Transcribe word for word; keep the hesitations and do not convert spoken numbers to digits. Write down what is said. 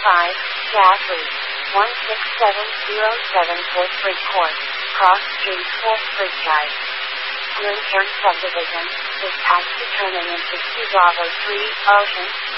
five, gas leak, one six seven zero seven four three Court, Cross Street four Street Drive. Lynn Subdivision, is past to turning into two Bravo three, Ocean,